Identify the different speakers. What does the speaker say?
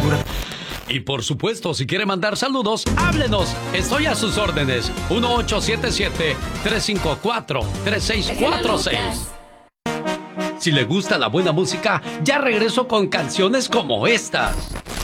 Speaker 1: locura.
Speaker 2: Y por supuesto, si quiere mandar saludos, háblenos. Estoy a sus órdenes. 1877-354-3646. Si le gusta la buena música, ya regreso con canciones como estas.